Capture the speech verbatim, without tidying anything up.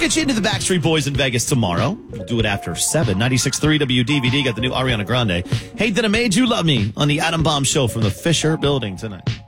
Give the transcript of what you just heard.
get you into the Backstreet Boys in Vegas tomorrow. We'll do it after seven. ninety-six point three W D V D got the new Ariana Grande. Hey, Then I Made You Love Me on the Adam Bomb Show from the Fisher Building tonight.